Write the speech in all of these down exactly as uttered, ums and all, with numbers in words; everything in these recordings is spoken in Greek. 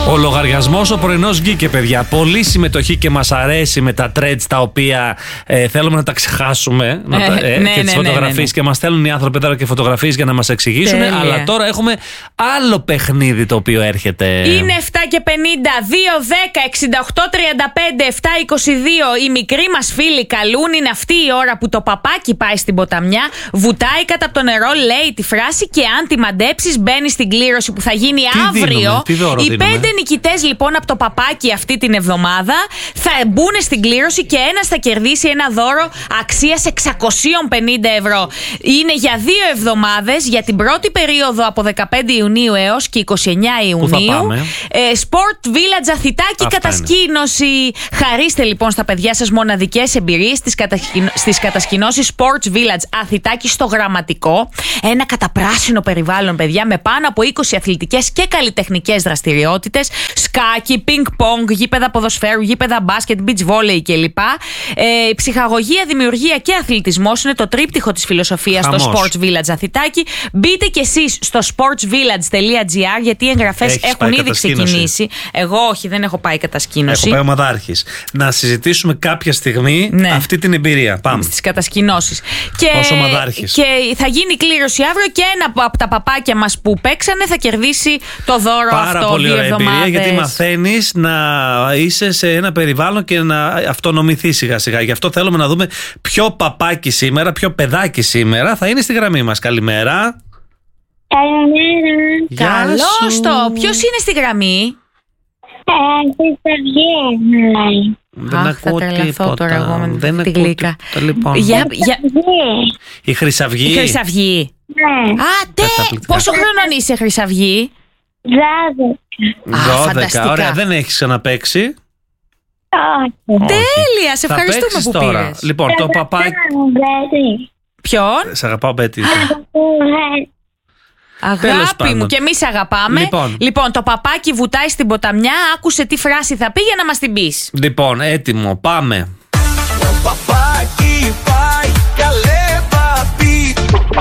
Ο λογαριασμός ο πρωινός βγήκε, παιδιά. Πολύ συμμετοχή και μας αρέσει με τα threads τα οποία ε, θέλουμε να τα ξεχάσουμε. Να τα, ε, ναι, και τις ναι, φωτογραφίες. ναι, ναι. Και μας στέλνουν οι άνθρωποι τώρα και φωτογραφίες για να μας εξηγήσουν. Τέλεια. Αλλά τώρα έχουμε άλλο παιχνίδι το οποίο έρχεται. Είναι εφτά και πενήντα, δύο, δέκα, εξήντα οκτώ, τριάντα πέντε, επτά, είκοσι δύο. Οι μικροί μας φίλοι καλούν. Είναι αυτή η ώρα που το παπάκι πάει στην ποταμιά, βουτάει κατά από το νερό, λέει τη φράση και αν τη μαντέψεις μπαίνει στην κλήρωση που θα γίνει Τι αύριο. δίνουμε, τι δώρο Οι δίνουμε? πέντε νικητές λοιπόν από το παπάκι αυτή την εβδομάδα θα μπουν στην κλήρωση και ένας θα κερδίσει ένα δώρο αξίας εξακόσια πενήντα ευρώ. Είναι για δύο εβδομάδες, για την πρώτη περίοδο από δεκαπέντε Ιουνίου έως και είκοσι εννιά Ιουνίου. Πού θα πάμε? Ε, Sport Village Αθητάκι, Αυτά κατασκήνωση. Χαρίστε λοιπόν στα παιδιά σας μοναδικές εμπειρίες στις, κατασκηνω... στις κατασκηνώσεις Sports Village Αθητάκι στο Γραμματικό. Ένα καταπράσινο περιβάλλον, παιδιά, με πάνω από είκοσι αθλητικές και καλλιτεχνικές δραστηριότητες. Σκάκι, πινκ-πονγκ, γήπεδα ποδοσφαίρου, γήπεδα μπάσκετ, beach volley κλπ. Ε, ψυχαγωγία, δημιουργία και αθλητισμός είναι το τρίπτυχο της φιλοσοφίας στο Sports Village Αθητάκι. Μπείτε κι εσείς στο sportsvillage τελεία gr γιατί οι εγγραφές έχουν ήδη ξεκινήσει. Εγώ όχι, δεν έχω πάει κατασκήνωση. Έχω πάει ομαδάρχης. Να συζητήσουμε κάποια στιγμή ναι. αυτή την εμπειρία. Πάμε. Στις κατασκηνώσεις. Και, ως ομαδάρχης. και θα γίνει κλήρωση αύριο και ένα από τα παπάκια μας που παίξανε θα κερδίσει το δώρο Πάρα αυτό. Πάρα πολύ ωραία εμπειρία, γιατί μαθαίνεις να είσαι σε ένα περιβάλλον και να αυτονομηθείς σιγά σιγά. Γι' αυτό θέλουμε να δούμε ποιο παπάκι σήμερα, ποιο παιδάκι σήμερα θα είναι στη γραμμή μας. Καλημέρα. Καλημέρα. Καλώς το. Ποιος είναι στη γραμμή? Χρυσαυγή μιλάει. Δεν Αχ, θα ακούω τρελαθώ τίποτα. τώρα εγώ με Δεν τη ακούω γλύκα. τίποτα. Λοιπόν. Για, για... Η Χρυσαυγή. Η Χρυσαυγή. Ναι. Α, τε! Πόσο χρονών είσαι, Χρυσαυγή? Δώδεκα. δώδεκα. Ωραία, δεν έχεις ξαναπαίξει. Όχι. Τέλεια, σε Θα ευχαριστούμε παίξεις που τώρα. πήρες. Λοιπόν, το παπάκι. Ποιον? Σε αγαπάω, Μπέτη. Τέλος Αγάπη πάντων. μου, και εμείς αγαπάμε. Λοιπόν. λοιπόν, το παπάκι βουτάει στην ποταμιά. Άκουσε τι φράση θα πει για να μας την πεις. Λοιπόν, έτοιμο, πάμε. Το παπάκι πάει καλέ παπί.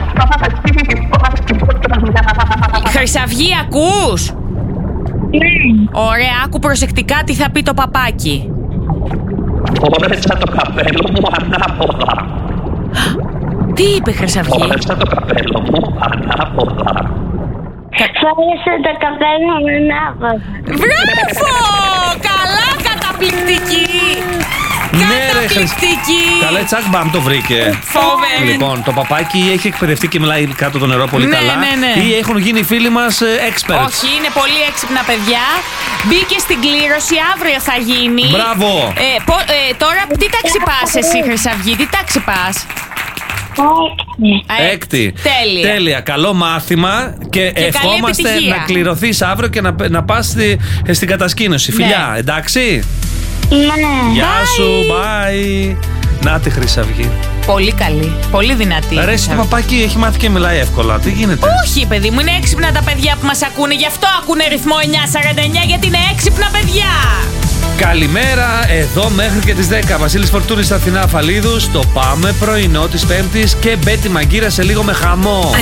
Χρυσαυγή, ακούς? Ναι. Ωραία, άκου προσεκτικά τι θα πει το παπάκι. Φόρεσα το καπέλο μου ανάποδα. Τι είπε, Χρυσαυγή? Φόρεσα το καπέλο μου ανάποδα. Φόρεσε το καπέλο μου ανάποδα. Μπράβο! Καλά, καταπληκτική! Ναι, ρε, Καταπληκτική! Καλά, τσακ, μπαμ, το βρήκε. Φοβερή. Λοιπόν, το παπάκι έχει εκπαιδευτεί και μιλάει κάτω το νερό πολύ Ναι, καλά. ναι, ναι. Ή έχουν γίνει φίλοι μας ε, experts. Όχι, είναι πολύ έξυπνα παιδιά. Μπήκε στην κλήρωση, αύριο θα γίνει. Μπράβο! Ε, πο, ε, τώρα τι τάξη πας εσύ, Χρυσαυγή, τι τάξη πας? Έκτη. Ε, Έκτη. Τέλεια. Τέλεια. Καλό μάθημα και, καλή ευχόμαστε επιτυχία. να κληρωθείς αύριο και να, να πας στη, στην κατασκήνωση. Ναι. Φιλιά, εντάξει. Ναι. Γεια σου, bye. Να τη Χρυσαυγή. Πολύ καλή, πολύ δυνατή. Ρε, εσύ το παπάκι έχει μάθει και μιλάει εύκολα. Τι γίνεται? Όχι, παιδί μου, είναι έξυπνα τα παιδιά που μας ακούνε. Γι' αυτό ακούνε ρυθμό εννιά σαράντα εννιά, γιατί είναι έξυπνα παιδιά. Καλημέρα, εδώ μέχρι και τις δέκα. Βασίλης Φορτούνης, Αθηνά Αφαλίδους. Το πάμε πρωινό της Πέμπτης και Μπέτη Μαγκύρα σε λίγο με χαμό.